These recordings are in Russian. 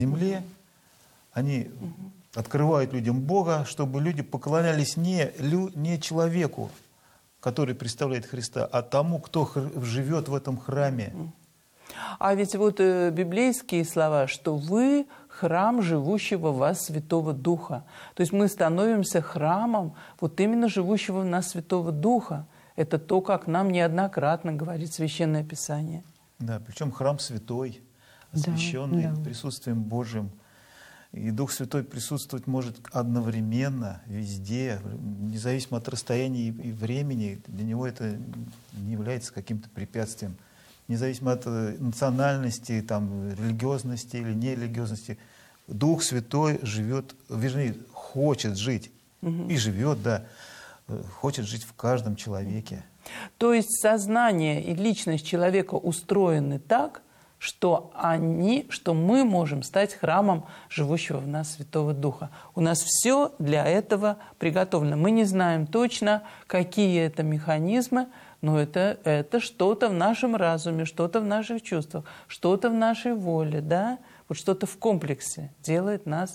земле, они открывают людям Бога, чтобы люди поклонялись не человеку, который представляет Христа, а тому, кто живет в этом храме. А ведь вот библейские слова, что вы храм живущего в вас Святого Духа. То есть мы становимся храмом вот именно живущего в нас Святого Духа. Это то, как нам неоднократно говорит Священное Писание. Да, причем храм святой, освященный присутствием Божьим. И Дух Святой присутствовать может одновременно, везде, независимо от расстояния и времени. Для него это не является каким-то препятствием. Независимо от национальности, там, религиозности или нерелигиозности. Дух Святой живет, вернее, хочет жить. И живет, да, хочет жить в каждом человеке. То есть сознание и личность человека устроены так, что мы можем стать храмом живущего в нас Святого Духа. У нас все для этого приготовлено. Мы не знаем точно, какие это механизмы, но это что-то в нашем разуме, что-то в наших чувствах, что-то в нашей воле, да? Вот что-то в комплексе делает нас,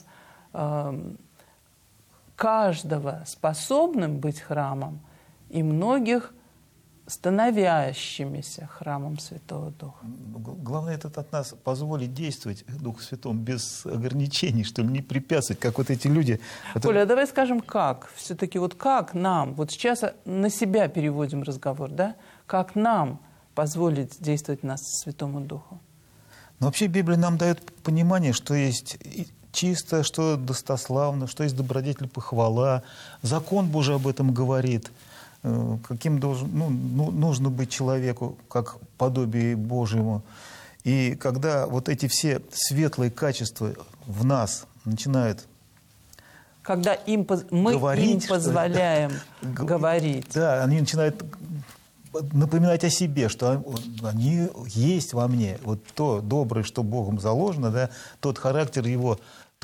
каждого способным быть храмом и многих становящимися храмом Святого Духа. Главное, это от нас позволить действовать Духу Святому без ограничений, что ли, не препятствовать, как вот эти люди. Оля, а давай скажем, как? Все-таки вот как нам, вот сейчас на себя переводим разговор, да? Как нам позволить действовать нас Святому Духу? Но вообще Библия нам дает понимание, что есть чисто, что достославно, что есть добродетель, похвала. Закон Божий об этом говорит. Каким нужно быть человеку, как подобие Божьему. И когда вот эти все светлые качества в нас начинают когда мы им позволяем говорить. Да, они начинают напоминать о себе, что они есть во мне. Вот то доброе, что Богом заложено, да, тот характер его,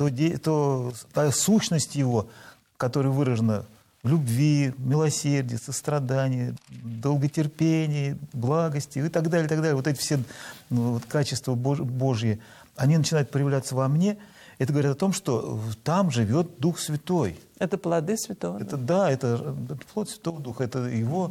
та сущность его, которая выражена в любви, милосердии, сострадании, долготерпении, благости и так далее, и так далее. Вот эти все качества Божьи, они начинают проявляться во мне. Это говорит о том, что там живет Дух Святой. Это плоды Святого Духа? Да, это плод Святого Духа, это его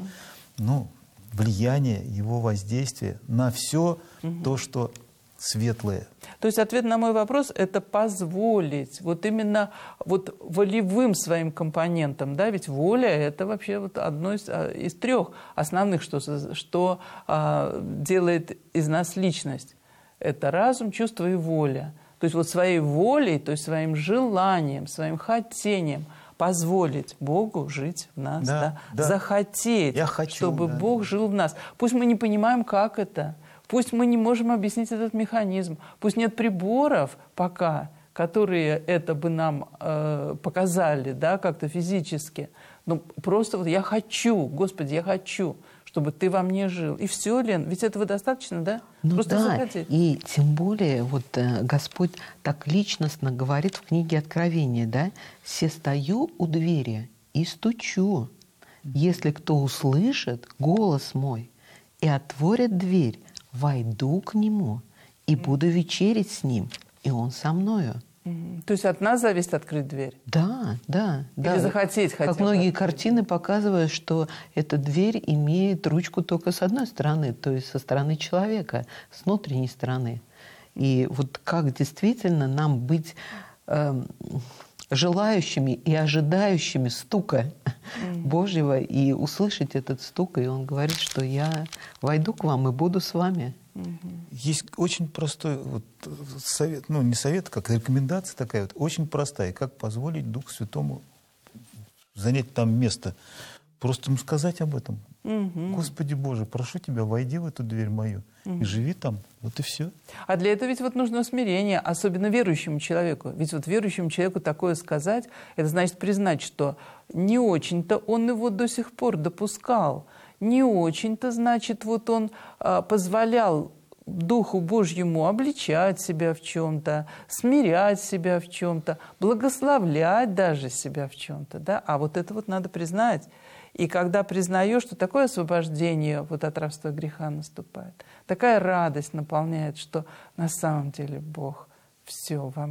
влияние, его воздействие на все то, что светлое. То есть ответ на мой вопрос – это позволить вот именно вот волевым своим компонентам, да, ведь воля – это вообще вот одно из трех основных, что делает из нас личность. Это разум, чувство и воля. То есть вот своей волей, то есть своим желанием, своим хотением позволить Богу жить в нас, захотеть, чтобы Бог жил в нас. Пусть мы не понимаем, как это. Пусть мы не можем объяснить этот механизм, пусть нет приборов пока, которые это бы нам показали, да, как-то физически. Но просто вот я хочу, Господи, я хочу, чтобы Ты во мне жил. И все, Лен, ведь этого достаточно, да? Ну просто да, захотеть. И тем более вот Господь так личностно говорит в книге Откровения, да, «Се стою у двери и стучу. Если кто услышит голос мой и отворит дверь, войду к нему и буду вечерить с ним, и он со мною». То есть от нас зависит открыть дверь? Да. Или захотеть хотя бы. Как многие картины показывают, что эта дверь имеет ручку только с одной стороны, то есть со стороны человека, с внутренней стороны. И вот как действительно нам быть желающими и ожидающими стука Божьего и услышать этот стук, и Он говорит, что я войду к вам и буду с вами. Есть очень простой совет, не совет, как рекомендация такая, очень простая, как позволить Духу Святому занять там место. Просто ему сказать об этом. Господи Боже, прошу Тебя, войди в эту дверь мою и живи там. Вот и все. А для этого ведь вот нужно смирение, особенно верующему человеку. Ведь вот верующему человеку такое сказать, это значит признать, что не очень-то он его до сих пор допускал. Не очень-то, значит, вот он позволял Духу Божьему обличать себя в чем-то, смирять себя в чем-то, благословлять даже себя в чем-то. Да? А вот это вот надо признать. И когда признаешь, что такое освобождение вот от рабства греха наступает, такая радость наполняет, что на самом деле Бог Все, вам